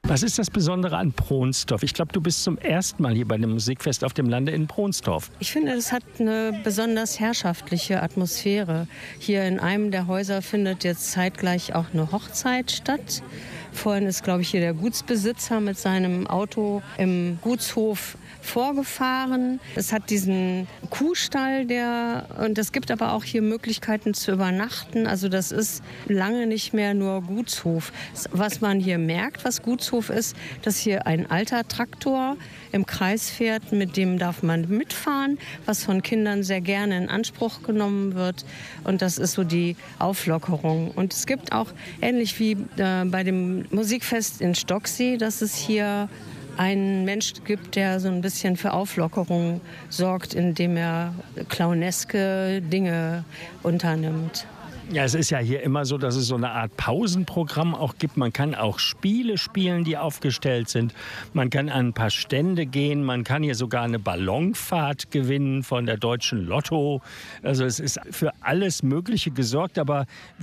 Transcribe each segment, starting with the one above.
Was ist das Besondere an Pronsdorf? Ich glaube, du bist zum ersten Mal hier bei dem Musikfest auf dem Lande in Pronsdorf. Ich finde, es hat eine besonders herrschaftliche Atmosphäre. Hier in einem der Häuser findet jetzt zeitgleich auch eine Hochzeit statt. Vorhin ist, glaube ich, hier der Gutsbesitzer mit seinem Auto im Gutshof vorgefahren. Es hat diesen Kuhstall, und es gibt aber auch hier Möglichkeiten zu übernachten. Also das ist lange nicht mehr nur Gutshof. Was man hier merkt, was Gutshof ist, dass hier ein alter Traktor im Kreis fährt, mit dem darf man mitfahren, was von Kindern sehr gerne in Anspruch genommen wird. Und das ist so die Auflockerung. Und es gibt auch, ähnlich wie bei dem Musikfest in Stocksee, dass es hier einen Mensch gibt, der so ein bisschen für Auflockerung sorgt, indem er clowneske Dinge unternimmt. Ja, es ist ja hier immer so, dass es so eine Art Pausenprogramm auch gibt. Man kann auch Spiele spielen, die aufgestellt sind. Man kann an ein paar Stände gehen. Man kann hier sogar eine Ballonfahrt gewinnen von der Deutschen Lotto. Also es ist für alles Mögliche gesorgt. Aber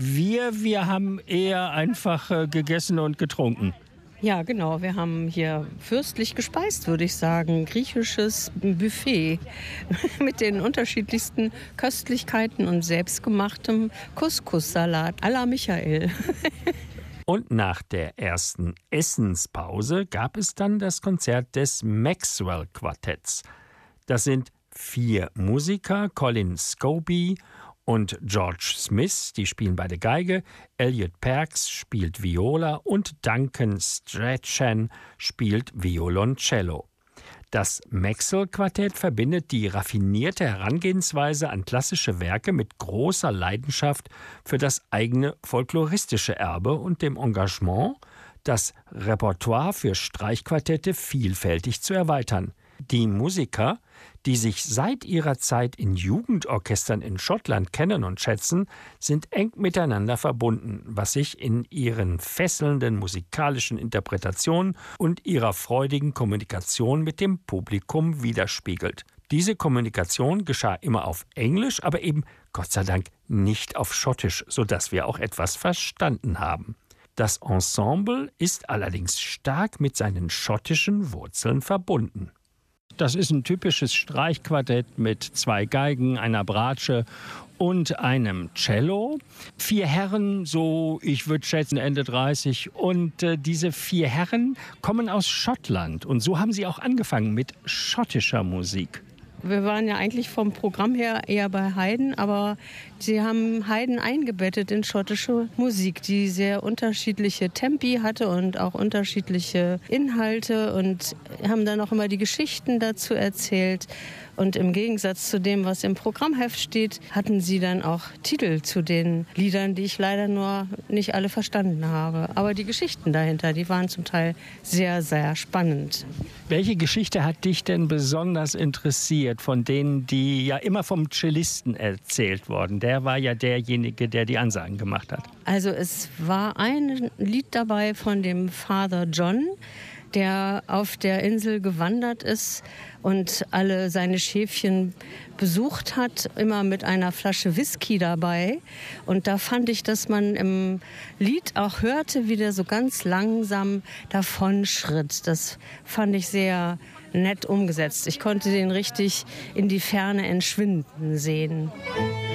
wir haben eher einfach gegessen und getrunken. Ja, genau. Wir haben hier fürstlich gespeist, würde ich sagen. Griechisches Buffet mit den unterschiedlichsten Köstlichkeiten und selbstgemachtem Couscous-Salat à la Michael. Und nach der ersten Essenspause gab es dann das Konzert des Maxwell-Quartetts. Das sind 4 Musiker, Colin Scobie und George Smith, die spielen beide Geige, Elliot Perks spielt Viola und Duncan Strachan spielt Violoncello. Das Maxwell-Quartett verbindet die raffinierte Herangehensweise an klassische Werke mit großer Leidenschaft für das eigene folkloristische Erbe und dem Engagement, das Repertoire für Streichquartette vielfältig zu erweitern. Die Musiker, die sich seit ihrer Zeit in Jugendorchestern in Schottland kennen und schätzen, sind eng miteinander verbunden, was sich in ihren fesselnden musikalischen Interpretationen und ihrer freudigen Kommunikation mit dem Publikum widerspiegelt. Diese Kommunikation geschah immer auf Englisch, aber eben Gott sei Dank nicht auf Schottisch, sodass wir auch etwas verstanden haben. Das Ensemble ist allerdings stark mit seinen schottischen Wurzeln verbunden. Das ist ein typisches Streichquartett mit 2 Geigen, einer Bratsche und einem Cello. 4 Herren, so ich würde schätzen Ende 30. Und diese 4 Herren kommen aus Schottland. Und so haben sie auch angefangen mit schottischer Musik. Wir waren ja eigentlich vom Programm her eher bei Haydn, aber sie haben Haydn eingebettet in schottische Musik, die sehr unterschiedliche Tempi hatte und auch unterschiedliche Inhalte und haben dann auch immer die Geschichten dazu erzählt. Und im Gegensatz zu dem, was im Programmheft steht, hatten sie dann auch Titel zu den Liedern, die ich leider nur nicht alle verstanden habe. Aber die Geschichten dahinter, die waren zum Teil sehr, sehr spannend. Welche Geschichte hat dich denn besonders interessiert von denen, die ja immer vom Cellisten erzählt wurden? Der war ja derjenige, der die Ansagen gemacht hat. Also es war ein Lied dabei von dem Father John, der auf der Insel gewandert ist und alle seine Schäfchen besucht hat, immer mit einer Flasche Whisky dabei. Und da fand ich, dass man im Lied auch hörte, wie der so ganz langsam davonschritt. Das fand ich sehr nett umgesetzt. Ich konnte den richtig in die Ferne entschwinden sehen.